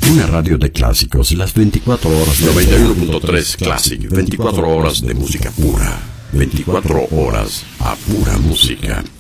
Una radio de clásicos, las 24 horas. 91.3 Classic, 24 horas de música pura. 24 horas a pura música.